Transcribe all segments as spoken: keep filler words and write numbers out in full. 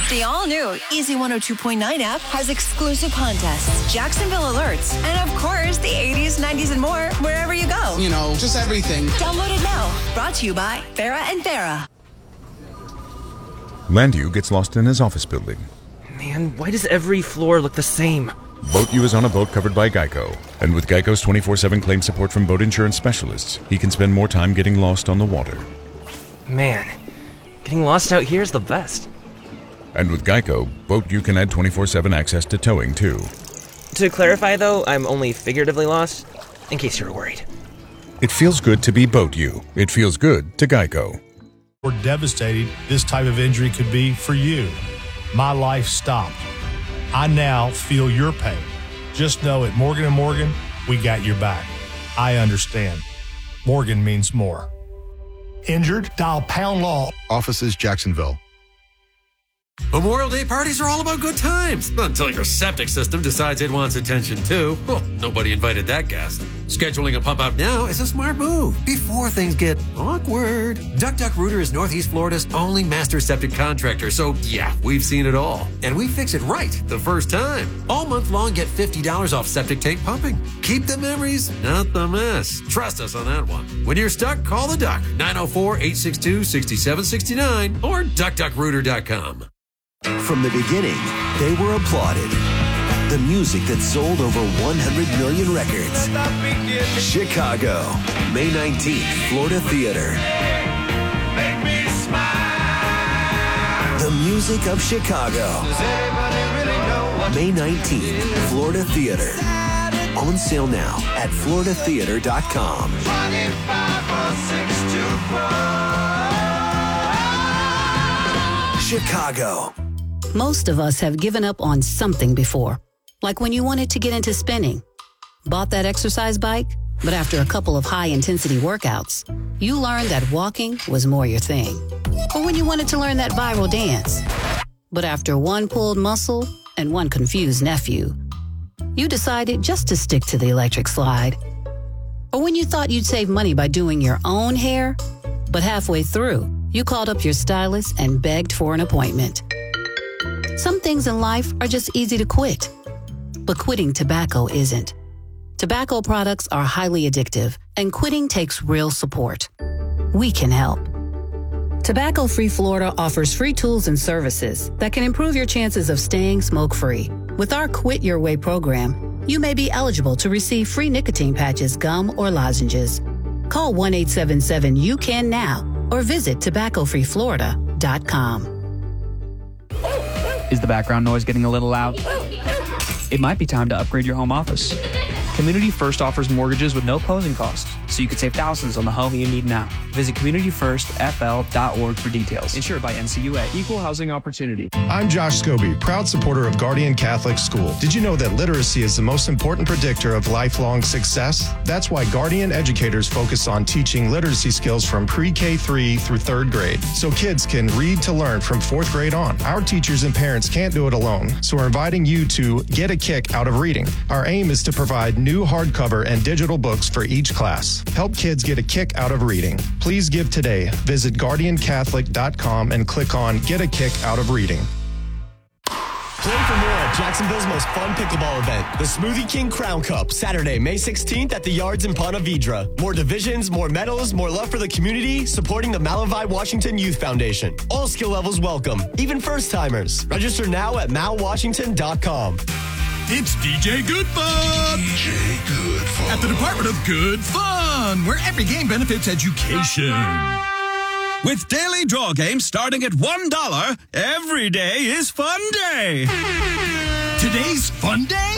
The all-new Easy one oh two point nine app has exclusive contests, Jacksonville alerts, and of course, the eighties, nineties, and more wherever you go. You know, just everything. Download it now. Brought to you by Farah and Farah. Landu gets lost in his office building. Man, why does every floor look the same? BoatU is on a boat covered by Geico, and with Geico's twenty-four seven claim support from boat insurance specialists, he can spend more time getting lost on the water. Man, getting lost out here is the best. And with Geico, BoatU can add twenty-four seven access to towing, too. To clarify, though, I'm only figuratively lost, in case you're worried. It feels good to be BoatU. It feels good to Geico. Or devastating this type of injury could be for you. My life stopped. I now feel your pain. Just know at Morgan and Morgan, we got your back. I understand. Morgan means more. Injured? Dial pound law. Offices Jacksonville. Memorial Day parties are all about good times, until your septic system decides it wants attention too. Well, nobody invited that guest. Scheduling a pump out now is a smart move before things get awkward. Duck Duck Rooter is Northeast Florida's only master septic contractor, so yeah, we've seen it all. And we fix it right the first time. All month long, get fifty dollars off septic tank pumping. Keep the memories, not the mess. Trust us on that one. When you're stuck, call the Duck, nine oh four, eight six two, six seven six nine or duck duck rooter dot com. From the beginning, they were applauded. The music that sold over one hundred million records. Chicago, May nineteenth, Florida Theater. The music of Chicago. May nineteenth, Florida Theater. On sale now at florida theater dot com. Chicago. Most of us have given up on something before. Like when you wanted to get into spinning. Bought that exercise bike, but after a couple of high-intensity workouts, you learned that walking was more your thing. Or when you wanted to learn that viral dance. But after one pulled muscle and one confused nephew, you decided just to stick to the electric slide. Or when you thought you'd save money by doing your own hair, but halfway through, you called up your stylist and begged for an appointment. Some things in life are just easy to quit, but quitting tobacco isn't. Tobacco products are highly addictive, and quitting takes real support. We can help. Tobacco Free Florida offers free tools and services that can improve your chances of staying smoke-free. With our Quit Your Way program, you may be eligible to receive free nicotine patches, gum, or lozenges. Call one eight seven seven U C A N now or visit tobacco free florida dot com. Is the background noise getting a little loud? It might be time to upgrade your home office. Community First offers mortgages with no closing costs, so you can save thousands on the home you need now. Visit community first f l dot org for details. Insured by N C U A. Equal housing opportunity. I'm Josh Scobie, proud supporter of Guardian Catholic School. Did you know that literacy is the most important predictor of lifelong success? That's why Guardian educators focus on teaching literacy skills from pre-K three through third grade, so kids can read to learn from fourth grade on. Our teachers and parents can't do it alone, so we're inviting you to get a kick out of reading. Our aim is to provide new hardcover and digital books for each class. Help kids get a kick out of reading. Please give today. Visit guardian catholic dot com and click on Get a Kick Out of Reading. Play for more at Jacksonville's most fun pickleball event, the Smoothie King Crown Cup, Saturday, May sixteenth at the Yards in Ponte Vedra. More divisions, more medals, more love for the community, supporting the Malavai Washington Youth Foundation. All skill levels welcome, even first-timers. Register now at mal washington dot com. It's D J Good Fun! D J Good Fun. At the Department of Good Fun, where every game benefits education. With daily draw games starting at one dollar, every day is fun day. Today's fun day?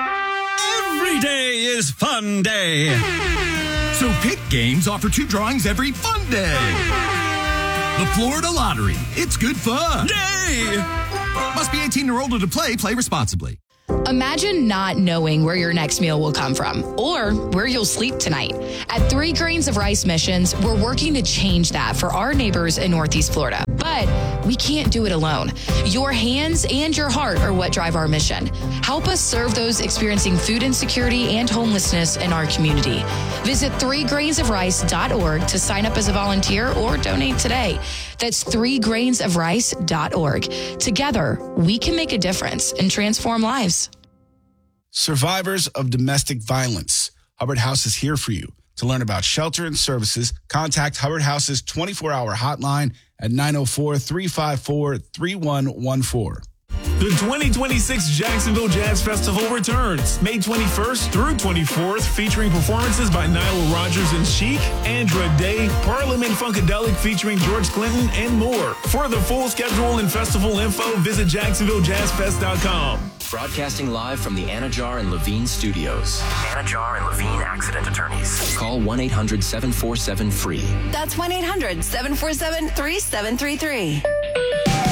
Every day is fun day. So pick games offer two drawings every fun day. The Florida Lottery. It's good fun. Day! Must be eighteen or older to play. Play responsibly. Imagine not knowing where your next meal will come from or where you'll sleep tonight. At Three Grains of Rice Missions, we're working to change that for our neighbors in Northeast Florida. But we can't do it alone. Your hands and your heart are what drive our mission. Help us serve those experiencing food insecurity and homelessness in our community. Visit three grains of rice dot org to sign up as a volunteer or donate today. That's three grains of rice dot org. Together, we can make a difference and transform lives. Survivors of domestic violence. Hubbard House is here for you. To learn about shelter and services, contact Hubbard House's twenty-four hour hotline at nine oh four, three five four, three one one four. The twenty twenty-six Jacksonville Jazz Festival returns May twenty-first through twenty-fourth, featuring performances by Nile Rodgers and Chic, Andra Day, Parliament Funkadelic featuring George Clinton, and more. For the full schedule and festival info, visit jacksonville jazz fest dot com. Broadcasting live from the Anajar and Levine studios. Anajar and Levine Accident Attorneys. Call one eight hundred, seven four seven, F R E E. That's one eight hundred, seven four seven, three seven three three.